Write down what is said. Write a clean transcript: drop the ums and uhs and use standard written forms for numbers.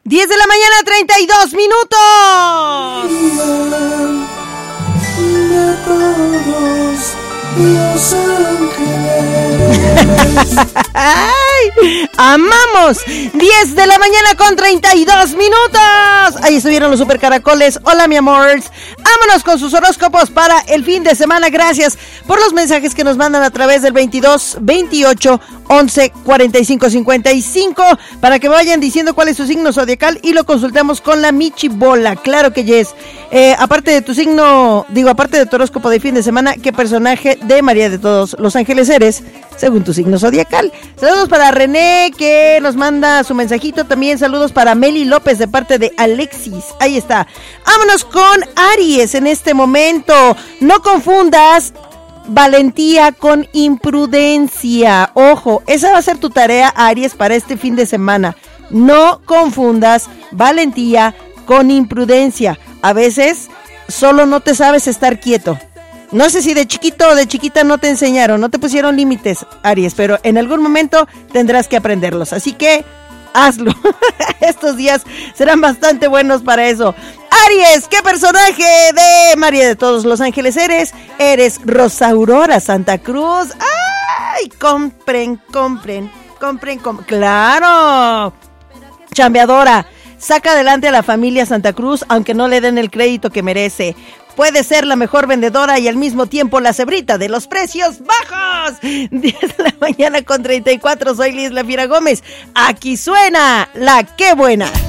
10 de la mañana, 32 minutos. De todos los ángeles. ¡Ay! ¡Amamos! 10 de la mañana con 32 minutos. Ahí estuvieron los super caracoles. Hola, mi amor. Vámonos con sus horóscopos para el fin de semana. Gracias por los mensajes que nos mandan a través del 22 28 11 45 55 para que me vayan diciendo cuál es su signo zodiacal y lo consultamos con la Michibola. Claro que yes. Aparte de tu signo, aparte de tu horóscopo de fin de semana, ¿qué personaje de María de todos los ángeles eres según tu signo zodiacal? Saludos para René, que nos manda su mensajito. También saludos para Meli López de parte de Alexis. Ahí está. Vámonos con Aries en este momento. No confundas valentía con imprudencia. Ojo, esa va a ser tu tarea, Aries, para este fin de semana. No confundas valentía con imprudencia. A veces solo no te sabes estar quieto. No sé si de chiquito o de chiquita no te enseñaron, no te pusieron límites, Aries, pero en algún momento tendrás que aprenderlos. Así que hazlo. Estos días serán bastante buenos para eso. Aries, ¿qué personaje de María de todos los ángeles eres? Eres Rosa Aurora Santa Cruz. ¡Ay! Compren. ¡Claro! Chambeadora. Saca adelante a la familia Santa Cruz, aunque no le den el crédito que merece. Puede ser la mejor vendedora y al mismo tiempo la cebrita de los precios bajos. 10 de la mañana con 34, soy Liz La Fiera Gómez. Aquí suena la Qué Buena.